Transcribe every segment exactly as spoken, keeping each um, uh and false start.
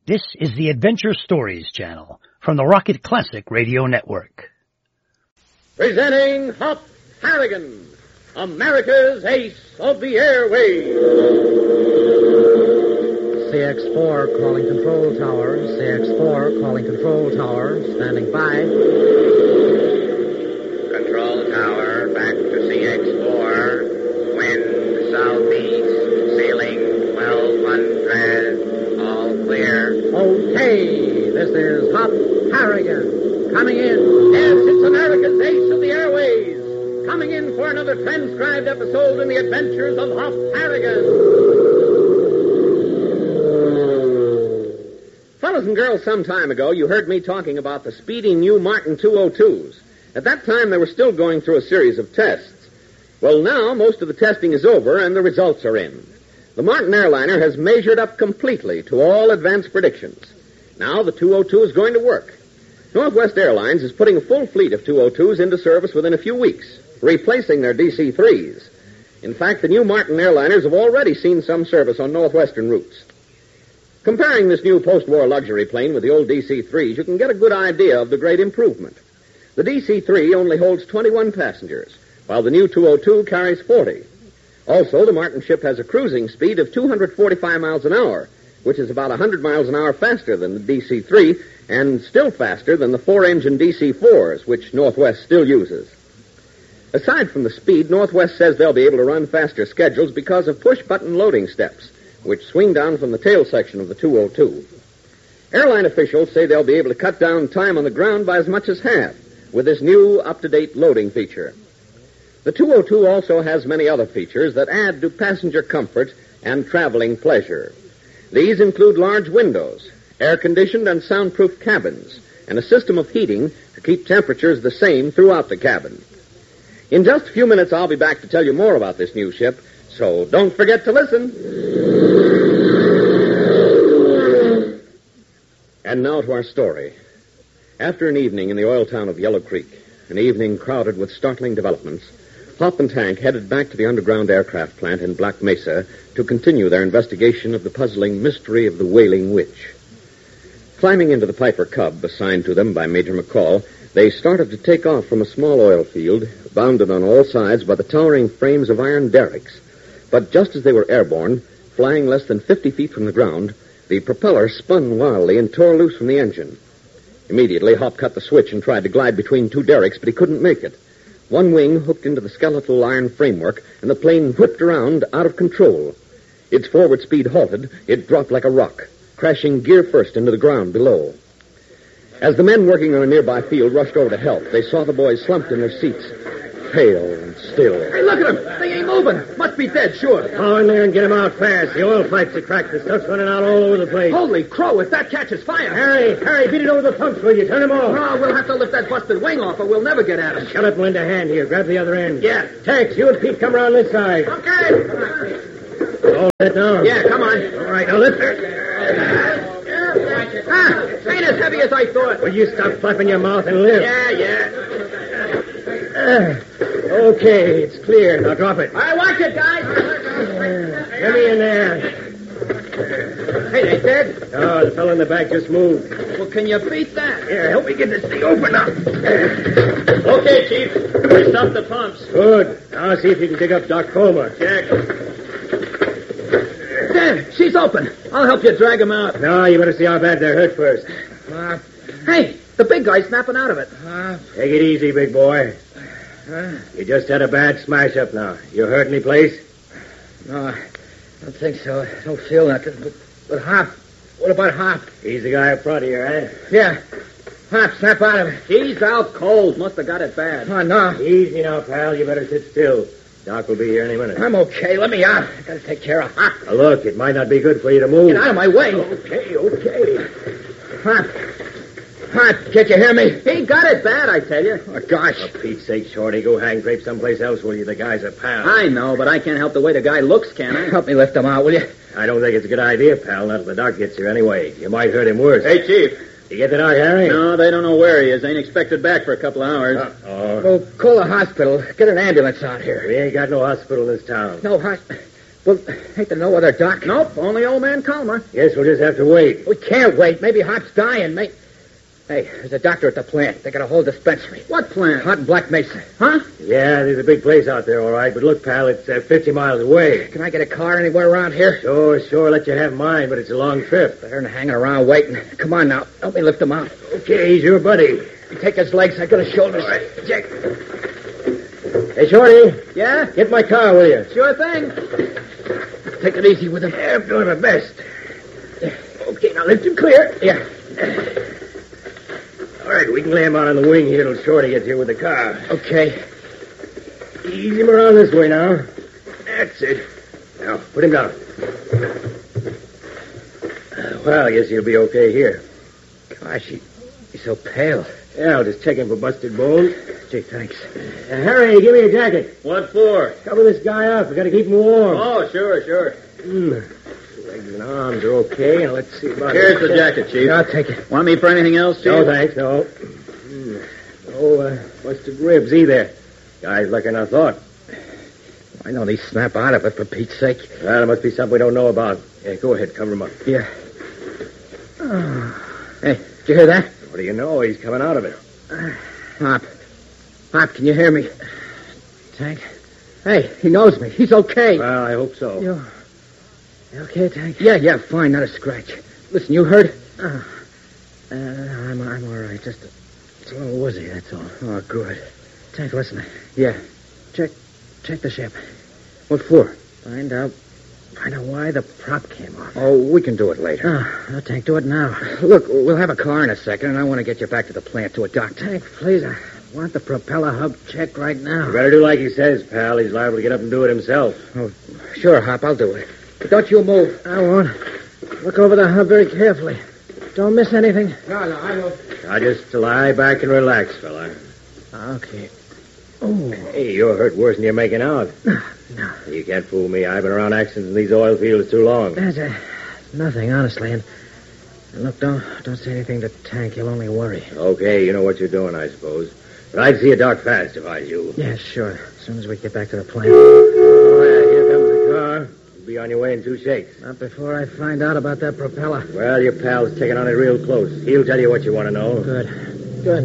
This is the Adventure Stories channel from the Rocket Classic Radio Network. Presenting Hop Harrigan, America's Ace of the Airways. C X four calling control tower. C X four calling control tower. Standing by. Control tower, back to C X four. Wind southeast. Ceiling twelve hundred. All clear. Okay, this is Hop Harrigan. Coming in. Yes, it's America's Ace of the Airways. Coming in for another transcribed episode in the adventures of Hop Harrigan. Fellas and girls, some time ago, you heard me talking about the speedy new Martin two oh twos. At that time, they were still going through a series of tests. Well, now, most of the testing is over, and the results are in. The Martin airliner has measured up completely to all advanced predictions. Now, the two oh two is going to work. Northwest Airlines is putting a full fleet of two oh twos into service within a few weeks, replacing their D C threes. In fact, the new Martin airliners have already seen some service on Northwestern routes. Comparing this new post-war luxury plane with the old D C threes, you can get a good idea of the great improvement. The D C three only holds twenty-one passengers, while the new two oh two carries forty. Also, the Martin ship has a cruising speed of two hundred forty-five miles an hour, which is about one hundred miles an hour faster than the D C three, and still faster than the four-engine D C fours, which Northwest still uses. Aside from the speed, Northwest says they'll be able to run faster schedules because of push-button loading steps, which swing down from the tail section of the two oh two. Airline officials say they'll be able to cut down time on the ground by as much as half with this new up-to-date loading feature. The two oh two also has many other features that add to passenger comfort and traveling pleasure. These include large windows, air-conditioned and soundproof cabins, and a system of heating to keep temperatures the same throughout the cabin. In just a few minutes, I'll be back to tell you more about this new ship, so don't forget to listen. And now to our story. After an evening in the oil town of Yellow Creek, an evening crowded with startling developments, Hop and Tank headed back to the underground aircraft plant in Black Mesa to continue their investigation of the puzzling mystery of the Wailing Witch. Climbing into the Piper Cub assigned to them by Major McCall, they started to take off from a small oil field, bounded on all sides by the towering frames of iron derricks. But just as they were airborne, flying less than fifty feet from the ground, the propeller spun wildly and tore loose from the engine. Immediately, Hop cut the switch and tried to glide between two derricks, but he couldn't make it. One wing hooked into the skeletal iron framework, and the plane whipped around out of control. Its forward speed halted, it dropped like a rock, crashing gear first into the ground below. As the men working on a nearby field rushed over to help, they saw the boys slumped in their seats, pale and still. Hey, look at them. They ain't moving. Must be dead, sure. Go in there and get them out fast. The oil pipes are cracked. The stuff's running out all over the place. Holy crow, if that catches fire. Harry, Harry, beat it over the pumps, will you? Turn them off. No, we'll have to lift that busted wing off or we'll never get at him. Shut up and lend a hand here. Grab the other end. Yeah. Tex, you and Pete come around this side. Okay. Hold that down. Yeah, come on. All right, now lift her. Ah, ain't as heavy as I thought. Will you stop flapping your mouth and lift? Yeah, yeah. Uh, okay, it's clear. Now drop it. All right, watch it, guys. Uh, get me in there. Hey, they dead? Oh, the fellow in the back just moved. Well, can you beat that? Here, help me get this thing open now. Okay, Chief. We stopped the pumps. Good. Now see if you can dig up Doc Comer. Check. There, she's open. I'll help you drag him out. No, you better see how bad they're hurt first. Uh, hey, the big guy's snapping out of it. Uh, Take it easy, big boy. Uh, you just had a bad smash-up now. You hurt any place? No, I don't think so. I don't feel nothing. But, but Hop, what about Hop? He's the guy up front here, eh? Yeah. Hop, snap out of it. He's out cold. Must have got it bad. Oh, no. Easy now, pal. You better sit still. Doc will be here any minute. I'm okay. Let me out. I gotta take care of Hop. Now, look, it might not be good for you to move. Get out of my way. Okay, okay. Hop. Hop, can't you hear me? He got it bad, I tell you. Oh, gosh. For Pete's sake, Shorty, go hang grape someplace else, will you? The guy's a pal. I know, but I can't help the way the guy looks, can I? Help me lift him out, will you? I don't think it's a good idea, pal, not if the doc gets here anyway. You might hurt him worse. Hey, Chief. You get the doc, Harry? No, they don't know where he is. Ain't expected back for a couple of hours. Uh-oh. Go call a hospital. Get an ambulance out here. We ain't got no hospital in this town. No hospital. Well, ain't there no other doc? Nope, only old man Calmer. Guess we'll just have to wait. We can't wait. Maybe Hop's dying. May... Hey, there's a doctor at the plant. They got a whole dispensary. What plant? Hot in Black Mesa. Huh? Yeah, there's a big place out there, all right. But look, pal, it's uh, fifty miles away. Can I get a car anywhere around here? Sure, sure. Let you have mine, but it's a long trip. Better than hanging around waiting. Come on now. Help me lift him out. Okay, he's your buddy. Take his legs. I got his shoulders. All right. Jack. Hey, Shorty. Yeah? Get my car, will you? Sure thing. Take it easy with him. Yeah, I'm doing my best. Okay, now lift him clear. Yeah. All right, we can lay him out on the wing here till Shorty gets here with the car. Okay. Ease him around this way now. That's it. Now, put him down. Uh, well, I guess he'll be okay here. Gosh, he, he's so pale. Yeah, I'll just check him for busted bones. Gee, thanks. Uh, Harry, give me a jacket. What for? Cover this guy up. We got to keep him warm. Oh, sure, sure. Mm. Legs and arms are okay. Now, let's see about Here's his the chest. jacket, Chief. I'll take it. Want me for anything else, Chief? No, thanks, no. Mm. No uh, busted ribs either. Guy's luckier than I thought. Why don't he snap out of it, for Pete's sake? Well, there must be something we don't know about. Yeah, go ahead, cover him up. Yeah. Oh. Hey, did you hear that? What do you know? He's coming out of it. Hop. Hop, can you hear me? Tank? Hey, he knows me. He's okay. Well, I hope so. You, you okay, Tank? Yeah, yeah, fine. Not a scratch. Listen, you hurt? Uh, uh, I'm, I'm all right. Just a, just a little woozy, that's all. Oh, good. Tank, listen. Yeah. Check, check the ship. What for? Find out, find out why the prop came off. Oh, we can do it later. Oh, no, Tank, do it now. Look, we'll have a car in a second, and I want to get you back to the plant to a dock. Tank, please, I want the propeller hub checked right now. You better do like he says, pal. He's liable to get up and do it himself. Oh, sure, Hop, I'll do it. But don't you move. I won't. Look over the hub very carefully. Don't miss anything. No, no, I won't. Now, just lie back and relax, fella. Okay. Oh. Hey, you're hurt worse than you're making out. No, no. You can't fool me. I've been around accidents in these oil fields too long. There's a, nothing, honestly. And, and look, don't don't say anything to Tank. He'll only worry. Okay, you know what you're doing, I suppose. But I'd see a dock fast if I was you. Yeah, sure. As soon as we get back to the plant. Oh, yeah, here comes the car. You'll be on your way in two shakes. Not before I find out about that propeller. Well, your pal's taking on it real close. He'll tell you what you want to know. Good. Good.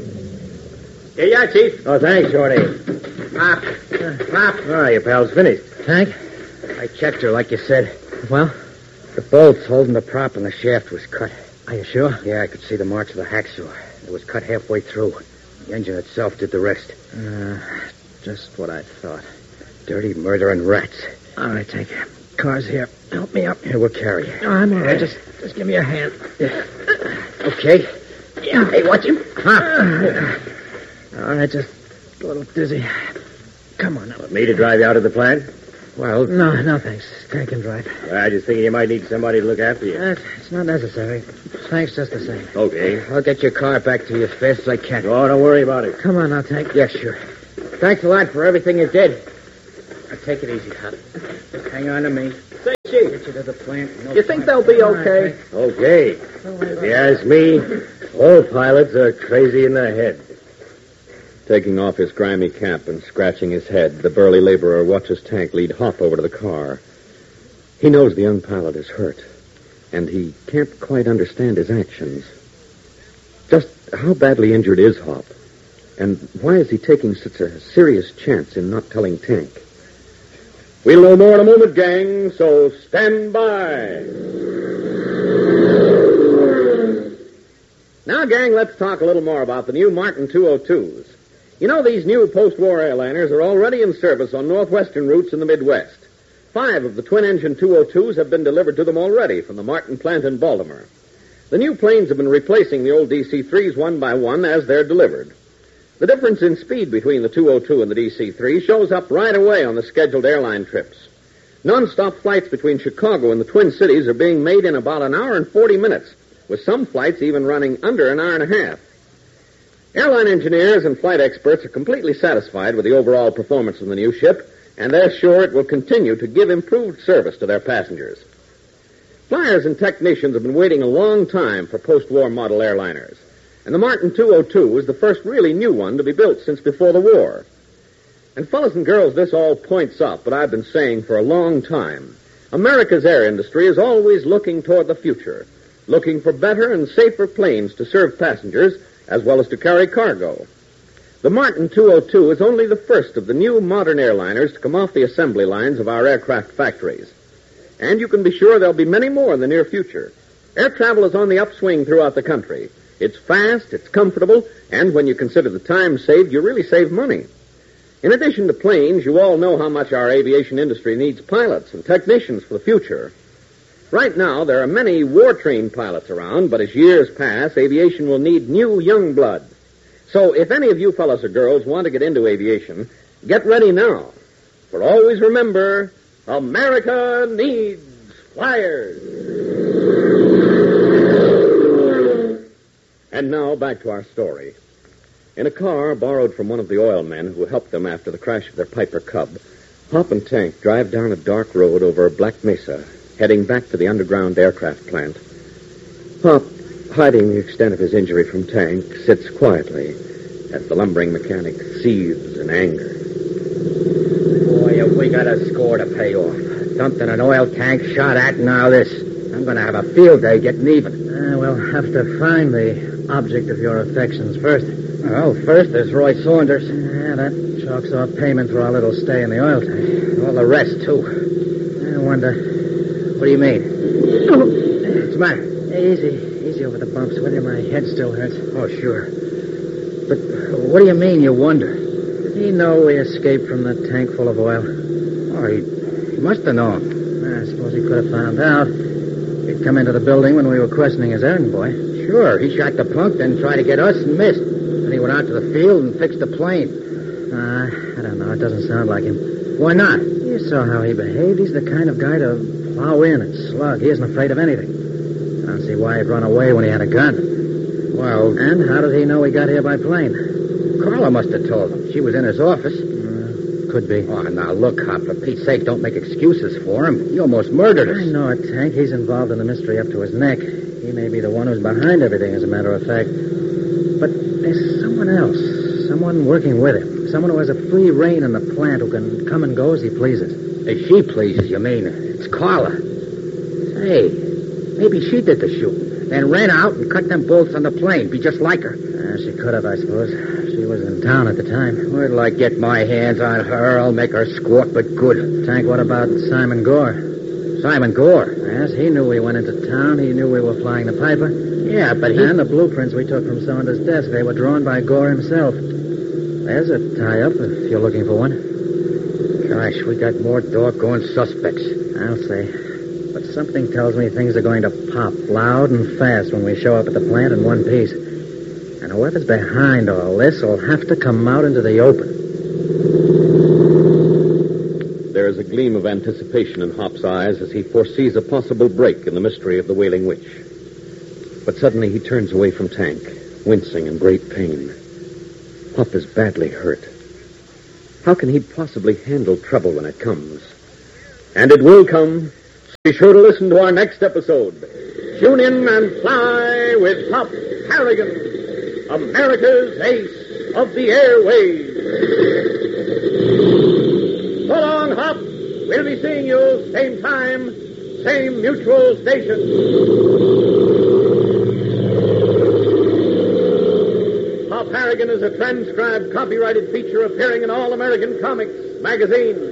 Here you are, Chief. Oh, thanks, Shorty. Pop. Uh, Pop. All right, your pal's finished. Tank, I checked her like you said. Well? The bolts holding the prop and the shaft was cut. Are you sure? Yeah, I could see the marks of the hacksaw. It was cut halfway through. The engine itself did the rest. Uh, just what I thought. Dirty murdering rats. All right, Tank. Car's here. Help me up. Here, we'll carry you. No, I'm all right. Just, just give me a hand. Yeah. Okay. Yeah. Hey, watch him. Huh? All right, just a little dizzy. Come on now. Want me to drive you out of the plant? Well, no, no, thanks. Tank can drive. Well, I just thinking you might need somebody to look after you. Uh, it's not necessary. Thanks just the same. Okay. I'll get your car back to you as fast as I can. Oh, don't worry about it. Come on now, Tank. Yeah, sure. Thanks a lot for everything you did. Now, take it easy, Hop. Hang on to me. Say, Chief. Get you to the plant. No You think they'll be okay? Okay. If you ask me, all pilots are crazy in the head. Taking off his grimy cap and scratching his head, the burly laborer watches Tank lead Hop over to the car. He knows the young pilot is hurt, and he can't quite understand his actions. Just how badly injured is Hop? And why is he taking such a serious chance in not telling Tank? We'll know more in a moment, gang, so stand by. Now, gang, let's talk a little more about the new Martin two oh twos. You know, these new post-war airliners are already in service on northwestern routes in the Midwest. Five of the twin-engine two oh twos have been delivered to them already from the Martin plant in Baltimore. The new planes have been replacing the old D C threes one by one as they're delivered. The difference in speed between the two oh two and the D C three shows up right away on the scheduled airline trips. Non-stop flights between Chicago and the Twin Cities are being made in about an hour and forty minutes, with some flights even running under an hour and a half. Airline engineers and flight experts are completely satisfied with the overall performance of the new ship, and they're sure it will continue to give improved service to their passengers. Flyers and technicians have been waiting a long time for post-war model airliners, and the Martin two oh two is the first really new one to be built since before the war. And fellas and girls, this all points up what I've been saying for a long time. America's air industry is always looking toward the future, looking for better and safer planes to serve passengers as well as to carry cargo. The Martin two oh two is only the first of the new modern airliners to come off the assembly lines of our aircraft factories. And you can be sure there'll be many more in the near future. Air travel is on the upswing throughout the country. It's fast, it's comfortable, and when you consider the time saved, you really save money. In addition to planes, you all know how much our aviation industry needs pilots and technicians for the future. Right now, there are many war-trained pilots around, but as years pass, aviation will need new young blood. So if any of you fellows or girls want to get into aviation, get ready now. For always remember, America needs flyers. And now, back to our story. In a car borrowed from one of the oil men who helped them after the crash of their Piper Cub, Hop and Tank drive down a dark road over a black mesa, heading back to the underground aircraft plant. Hop, hiding the extent of his injury from Tank, sits quietly as the lumbering mechanic seethes in anger. Boy, have we got a score to pay off. Dumped in an oil tank, shot at, and now this. I'm going to have a field day getting even. Uh, we'll have to find the object of your affections first. Well, first there's Roy Saunders. Yeah, that chalks off payment for our little stay in the oil tank. All the rest, too. I wonder... What do you mean? What's the matter? Easy, easy over the bumps with you. My head still hurts. Oh, sure. But what do you mean, you wonder? Did he know we escaped from the tank full of oil? Oh, he, he must have known. I suppose he could have found out. He'd come into the building when we were questioning his errand boy. Sure, he shot the punk, then tried to get us and missed. Then he went out to the field and fixed the plane. Uh, I don't know. It doesn't sound like him. Why not? You saw how he behaved. He's the kind of guy to plow in and slug. He isn't afraid of anything. I don't see why he'd run away when he had a gun. Well... And how did he know we got here by plane? Carla must have told him. She was in his office. Uh, could be. Oh, now, look, Hop, for Pete's sake, don't make excuses for him. He almost murdered us. I know it, Tank. He's involved in the mystery up to his neck. He may be the one who's behind everything, as a matter of fact. But there's someone else. Someone working with him. Someone who has a free rein in the plant who can come and go as he pleases. As she pleases, you mean? It's Carla. Hey, maybe she did the shooting. Then ran out and cut them bolts on the plane. Be just like her. Uh, she could have, I suppose. She was in town at the time. Where till I get my hands on her, I'll make her squawk, but good. Tank, what about Simon Gore? Simon Gore? Yes, he knew we went into town. He knew we were flying the Piper. Yeah, but he... And the blueprints we took from Saunders' desk, they were drawn by Gore himself. There's a tie-up if you're looking for one. Gosh, we got more doggone suspects. I'll say. But something tells me things are going to pop loud and fast when we show up at the plant in one piece. And whoever's behind all this will have to come out into the open. There is a gleam of anticipation in Hop's eyes as he foresees a possible break in the mystery of the Wailing Witch. But suddenly he turns away from Tank, wincing in great pain. Hop is badly hurt. How can he possibly handle trouble when it comes? And it will come. Be sure to listen to our next episode. Tune in and fly with Hop Harrigan, America's ace of the airways. So long, Hop. We'll be seeing you same time, same mutual station. Hop Harrigan is a transcribed, copyrighted feature appearing in All American Comics magazine.